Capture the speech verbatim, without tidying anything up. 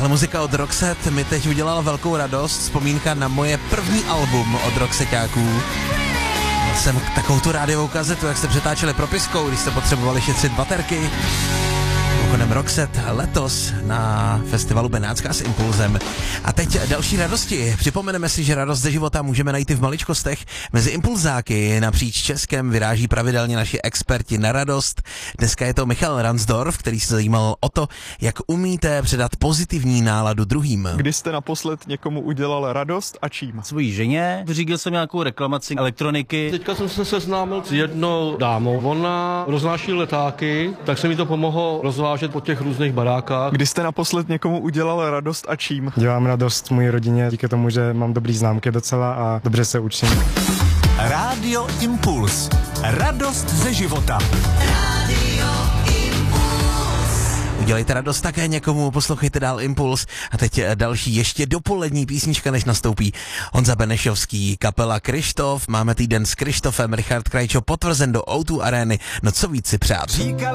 Tahle muzika od Roxette mi teď udělala velkou radost, vzpomínka na moje první album od Roxeťáků. Měl jsem takovou tu rádiovou kazetu, jak jste přetáčeli propiskou, když jste potřebovali šetřit baterky. Mimochodem Roxette letos na festivalu Benátská s Impulzem. A teď další radosti. Připomeneme si, že radost ze života můžeme najít i v maličkostech. Mezi impulzáky napříč Českem vyráží pravidelně naši experti na radost. Dneska je to Michal Ransdorf, který se zajímal o to, jak umíte předat pozitivní náladu druhým. Kdy jste naposled někomu udělal radost a čím? Svojí ženě vyřídil jsem nějakou reklamaci elektroniky. Teďka jsem se seznámil s jednou dámou. Ona roznáší letáky, tak se mi to pomohlo rozvážet po těch různých barákách. Kdy jste naposled někomu udělal radost a čím? Dělám radost mojí rodině díky tomu, že mám dobrý známky docela a dobře se učím. Rádio Impuls. Radost ze života. Rádio Impuls. Udělejte radost také někomu, poslouchejte dál Impuls. A teď další ještě dopolední písnička, než nastoupí Honza Benešovský, kapela Kryštof. Máme týden s Kryštofem, Richard Krajčo potvrzen do ó dva Areny. No co víc si přát.